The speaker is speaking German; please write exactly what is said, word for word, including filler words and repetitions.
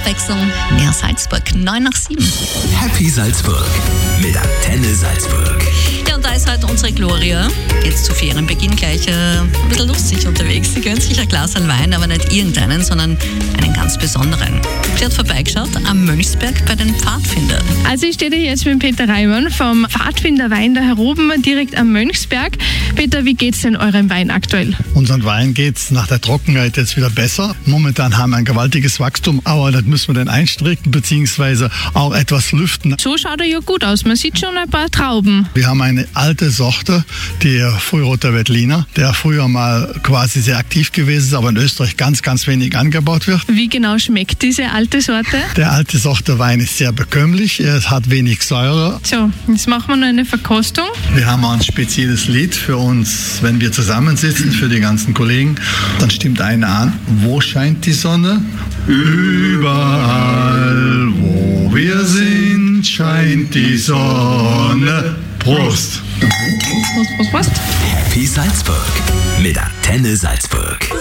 Abwechslung, mehr Salzburg, neun nach sieben. Happy Salzburg mit Antenne Salzburg. Ja, und da ist heute unsere Gloria. Jetzt zu Ferienbeginn gleich äh, ein bisschen lustig unterwegs. Sie gönnt sich ein Glas Wein, aber nicht irgendeinen, sondern einen ganz besonderen. Sie hat vorbeigeschaut am Mönchsberg bei den Pfadfindern. Also ich stehe hier jetzt mit Peter Reimann vom Pfadfinderwein da heroben, direkt am Mönchsberg. Peter, wie geht's denn eurem Wein aktuell? Unseren Wein geht's nach der Trockenheit jetzt wieder besser. Momentan haben wir ein gewaltiges Wachstum, aber das müssen wir dann einstricken bzw. auch etwas lüften. So schaut er ja gut aus. Man sieht schon ein paar Trauben. Wir haben eine alte Sorte, der Frühroter Veltliner, der früher mal quasi sehr aktiv gewesen ist, aber in Österreich ganz, ganz wenig angebaut wird. Wie genau schmeckt diese alte Sorte? Der alte Sorte Wein ist sehr bekömmlich, er hat wenig Säure. So, jetzt machen wir noch eine Verkostung. Wir haben auch ein spezielles Lied für uns, wenn wir zusammensitzen, für die ganzen Kollegen. Dann stimmt einer an, wo scheint die Sonne? Überall, wo wir sind, scheint die Sonne. Prost! Prost, Prost, Prost. Happy Salzburg mit Antenne Salzburg.